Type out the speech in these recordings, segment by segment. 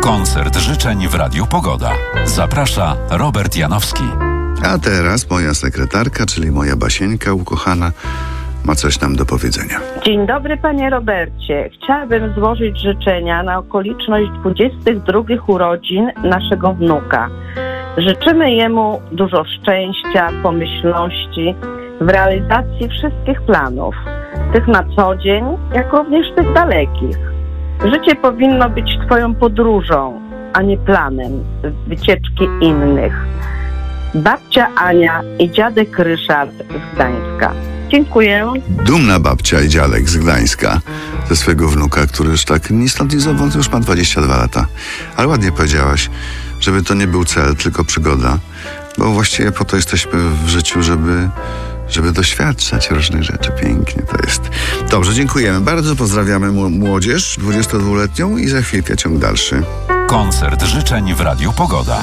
Koncert życzeń w Radiu Pogoda. Zaprasza Robert Janowski. A teraz moja sekretarka, czyli moja Basieńka ukochana, ma coś nam do powiedzenia. Dzień dobry, panie Robercie. Chciałabym złożyć życzenia na okoliczność 22 urodzin naszego wnuka. Życzymy jemu dużo szczęścia, pomyślności w realizacji wszystkich planów, tych na co dzień, jak również tych dalekich. Życie powinno być twoją podróżą, a nie planem wycieczki innych. Babcia Ania i dziadek Ryszard z Gdańska. Dziękuję. Dumna babcia i dziadek z Gdańska ze swego wnuka, który już tak ni stąd ni zowąd już ma 22 lata. Ale ładnie powiedziałaś, żeby to nie był cel, tylko przygoda, bo właściwie po to jesteśmy w życiu, żeby doświadczać różnych rzeczy. Pięknie to jest. Dobrze, dziękujemy bardzo. Pozdrawiamy młodzież 22-letnią i za chwilkę ciąg dalszy. Koncert życzeń w Radiu Pogoda.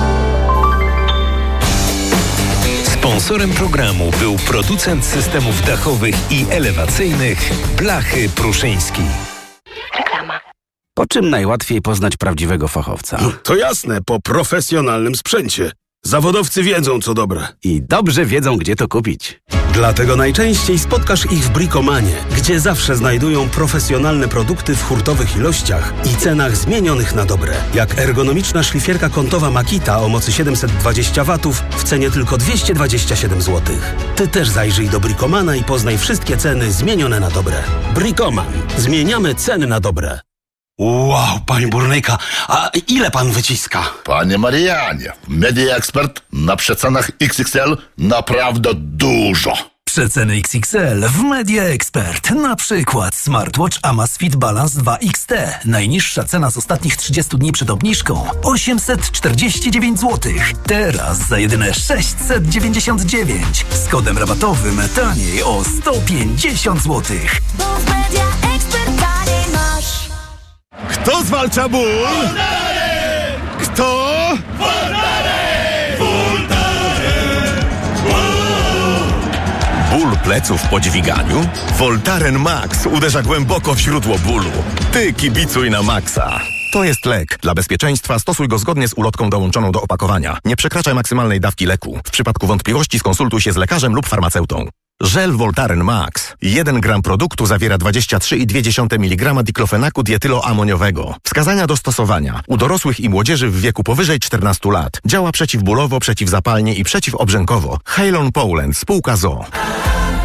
Sponsorem programu był producent systemów dachowych i elewacyjnych Blachy Pruszyński. Reklama. Po czym najłatwiej poznać prawdziwego fachowca? To jasne, po profesjonalnym sprzęcie. Zawodowcy wiedzą, co dobre. I dobrze wiedzą, gdzie to kupić. Dlatego najczęściej spotkasz ich w Bricomanie, gdzie zawsze znajdują profesjonalne produkty w hurtowych ilościach i cenach zmienionych na dobre. Jak ergonomiczna szlifierka kątowa Makita o mocy 720 W w cenie tylko 227 zł. Ty też zajrzyj do Bricomana i poznaj wszystkie ceny zmienione na dobre. Bricoman. Zmieniamy ceny na dobre. Wow, panie burnyka, a ile pan wyciska? Panie Marianie, Media Expert na przecenach XXL naprawdę dużo. Przeceny XXL w Media Expert. Na przykład smartwatch Amazfit Balance 2 XT. Najniższa cena z ostatnich 30 dni przed obniżką 849 zł. Teraz za jedyne 699. Z kodem rabatowym taniej o 150 zł. Bo w Media Expert taniej masz. Kto zwalcza ból? Voltaren! Kto? Voltaren! Ból pleców po dźwiganiu? Voltaren Max uderza głęboko w źródło bólu. Ty kibicuj na Maxa. To jest lek. Dla bezpieczeństwa stosuj go zgodnie z ulotką dołączoną do opakowania. Nie przekraczaj maksymalnej dawki leku. W przypadku wątpliwości skonsultuj się z lekarzem lub farmaceutą. Żel Voltaren Max. 1 gram produktu zawiera 23,2 mg diklofenaku dietyloamoniowego. Wskazania do stosowania. U dorosłych i młodzieży w wieku powyżej 14 lat. Działa przeciwbólowo, przeciwzapalnie i przeciwobrzękowo. Halon Poland, spółka ZOO.